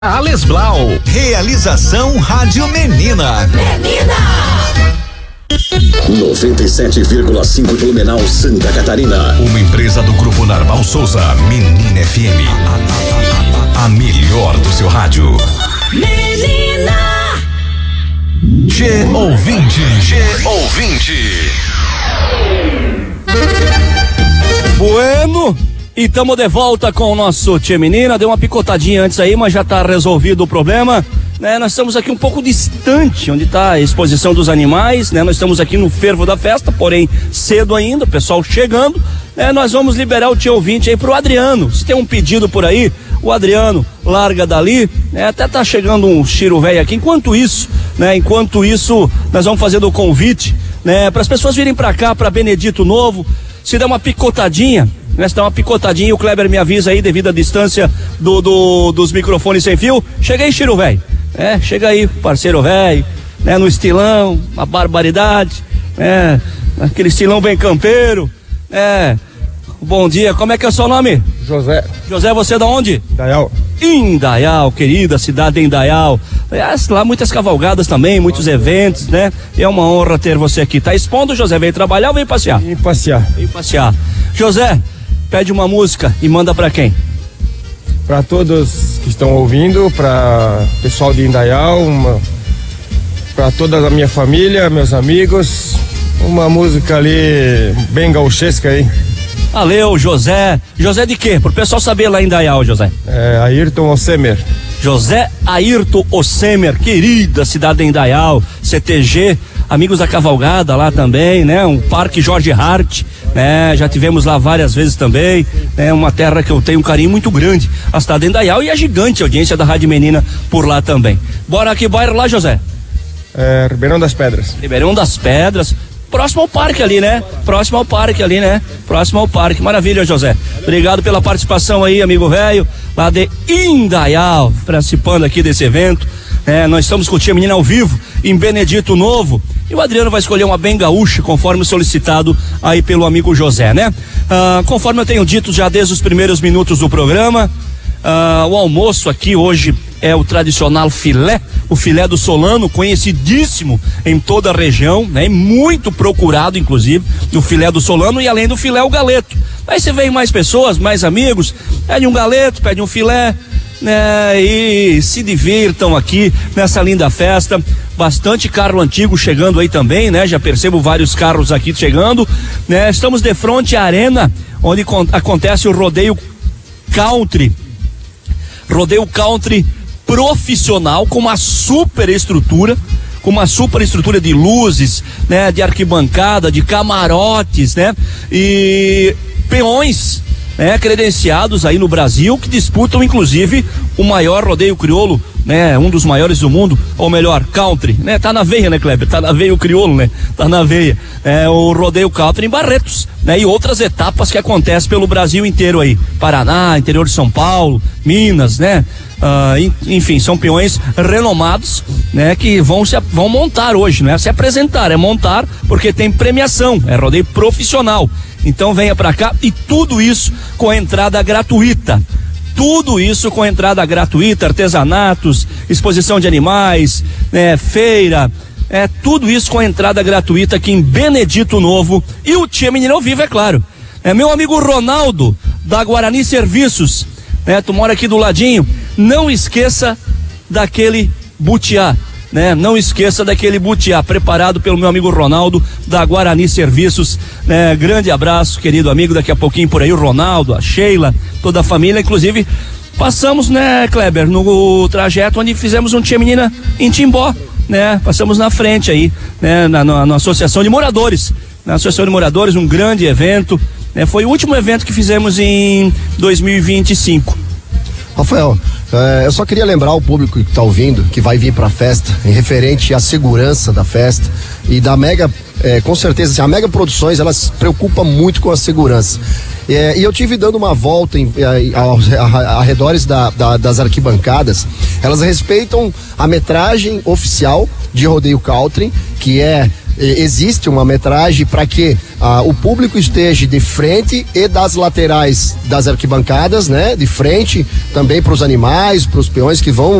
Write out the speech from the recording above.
Ales Blau. Realização Rádio Menina. 97,5 Blumenau, Santa Catarina. Uma empresa do Grupo Narval Souza, Menina FM. A melhor do seu rádio. Menina! Che ouvinte. Bueno, e tamo de volta com o nosso Tchê Menina. Deu uma picotadinha antes aí, mas já tá resolvido o problema, né? Nós estamos aqui um pouco distante onde tá a exposição dos animais, né? Nós estamos aqui no fervo da festa, porém cedo ainda, o pessoal chegando, né? Nós vamos liberar o Tchê ouvinte aí pro Adriano. Se tem um pedido por aí, o Adriano larga dali, né? Até tá chegando um Chiro velho aqui. Enquanto isso, nós vamos fazendo o convite, né? Para as pessoas virem pra cá, pra Benedito Novo. Se der uma picotadinha, né? Se der uma picotadinha, o Kleber me avisa aí devido à distância dos microfones sem fio. Chega aí, Chiro velho. Chega aí, parceiro velho, né? No estilão, uma barbaridade, né? Aquele estilão bem campeiro, né? Bom dia, como é que é o seu nome? José. José, você é da onde? Indaial. Indaial, querida cidade de Indaial. Lá muitas cavalgadas também, muitos eventos, né? É uma honra ter você aqui. Tá expondo, José? Veio trabalhar ou veio passear? Vim passear. Veio passear. José, pede uma música e manda pra quem? Pra todos que estão ouvindo, pra pessoal de Indaial, pra toda a minha família, meus amigos, uma música ali bem gauchesca aí. Valeu, José. José de quê? Pro pessoal saber lá em Indaial, José. Ayrton Osemer. José Ayrton Osemer, querida cidade de Indaial, CTG, amigos da cavalgada lá também, né? Um parque Jorge Hart, né? Já tivemos lá várias vezes também, né? Uma terra que eu tenho um carinho muito grande, a cidade de Indaial, e a gigante audiência da Rádio Menina por lá também. Bora aqui, bairro lá, José? Ribeirão das Pedras. Ribeirão das Pedras. Próximo ao parque ali, né? Próximo ao parque. Maravilha, José. Obrigado pela participação aí, amigo velho, lá de Indaial, participando aqui desse evento. Nós estamos com o Tchê Menina ao vivo em Benedito Novo. E o Adriano vai escolher uma bem gaúcha, conforme solicitado aí pelo amigo José, né? Conforme eu tenho dito já desde os primeiros minutos do programa, o almoço aqui hoje é o tradicional filé, o filé do Solano, conhecidíssimo em toda a região, né? Muito procurado, inclusive, o filé do Solano, e além do filé, o galeto. Aí você vem mais pessoas, mais amigos, pede um galeto, pede um filé, né? E se divirtam aqui nessa linda festa. Bastante carro antigo chegando aí também, né? Já percebo vários carros aqui chegando, né? Estamos de frente à arena, onde acontece o rodeio country profissional, com uma super estrutura de luzes, né? De arquibancada, de camarotes, né? E peões, né? Credenciados aí no Brasil, que disputam inclusive o maior rodeio crioulo, né? Um dos maiores do mundo, ou melhor, country, né? Tá na veia, né, Kleber? Tá na veia o crioulo, né? Tá na veia. O rodeio country em Barretos, né? E outras etapas que acontecem pelo Brasil inteiro aí. Paraná, interior de São Paulo, Minas, né? Enfim, são peões renomados, né? Que vão montar hoje, não é se apresentar, é montar, porque tem premiação, é rodeio profissional. Então venha pra cá, e tudo isso com entrada gratuita. Artesanatos, exposição de animais, né? Feira, tudo isso com entrada gratuita aqui em Benedito Novo. E o Tchê Menina ao vivo, é claro. Meu amigo Ronaldo, da Guarani Serviços, tu mora aqui do ladinho, não esqueça daquele butiá, né? Não esqueça daquele butiá preparado pelo meu amigo Ronaldo, da Guarani Serviços, né? Grande abraço, querido amigo. Daqui a pouquinho por aí o Ronaldo, a Sheila, toda a família. Inclusive passamos, né, Kleber, no trajeto onde fizemos um Tchê Menina em Timbó, né? Passamos na frente aí, né? Na Associação de Moradores, um grande evento, né? Foi o último evento que fizemos em 2025. Rafael, eu só queria lembrar o público que está ouvindo, que vai vir para a festa, em referente à segurança da festa e da Mega, com certeza, assim, a Mega Produções, ela se preocupa muito com a segurança. E eu tive dando uma volta aos arredores das arquibancadas. Elas respeitam a metragem oficial de rodeio country, que é existe uma metragem para que o público esteja de frente e das laterais das arquibancadas, né? De frente também para os animais, para os peões que vão